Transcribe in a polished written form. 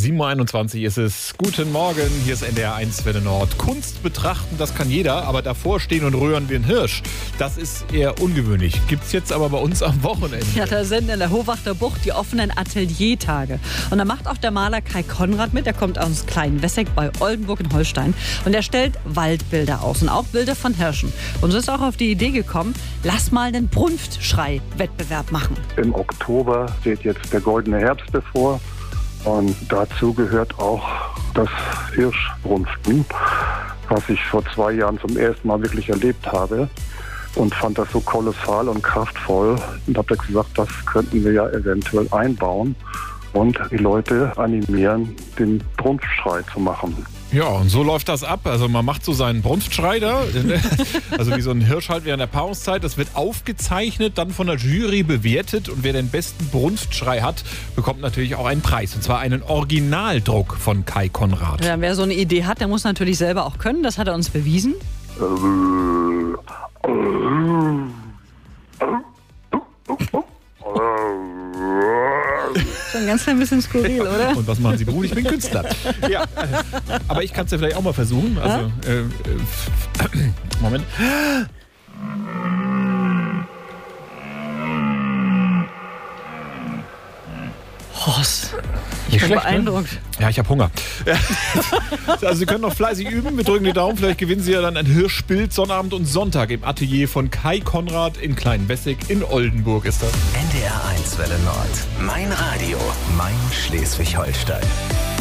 7.21 Uhr ist es. Guten Morgen, hier ist NDR 1 Welle Nord. Kunst betrachten, das kann jeder, aber davor stehen und rühren wie ein Hirsch, das ist eher ungewöhnlich. Gibt's jetzt aber bei uns am Wochenende. Ja, da sind in der Hohwachter Bucht die offenen Ateliertage. Und da macht auch der Maler Kai Konrad mit. Der kommt aus Klein-Wesseck bei Oldenburg in Holstein. Und er stellt Waldbilder aus und auch Bilder von Hirschen. Und so ist auch auf die Idee gekommen, lass mal einen Brunftschrei-Wettbewerb machen. Im Oktober steht jetzt der goldene Herbst bevor. Und dazu gehört auch das Hirschbrunften, was ich vor 2 Jahren zum ersten Mal wirklich erlebt habe und fand das so kolossal und kraftvoll und habe gesagt, das könnten wir ja eventuell einbauen und die Leute animieren, den Brunftschrei zu machen. Ja, und so läuft das ab. Also man macht so seinen Brunftschrei da, also wie so ein Hirsch halt während der Paarungszeit. Das wird aufgezeichnet, dann von der Jury bewertet und wer den besten Brunftschrei hat, bekommt natürlich auch einen Preis. Und zwar einen Originaldruck von Kai Konrad. Ja, wer so eine Idee hat, der muss natürlich selber auch können. Das hat er uns bewiesen. Schon ein ganz klein bisschen skurril, oder? Und was machen Sie, Bruder? Ich bin Künstler. Ja, aber ich kann es ja vielleicht auch mal versuchen. Also, Moment. Horst, ich bin beeindruckt. Ne? Ja, ich habe Hunger. Also Sie können noch fleißig üben. Wir drücken die Daumen. Vielleicht gewinnen Sie ja dann ein Hirschbild Sonnabend und Sonntag im Atelier von Kai Konrad in Klein-Wesseck in Oldenburg ist das. NDR 1 Welle Nord. Mein Radio. Mein Schleswig-Holstein.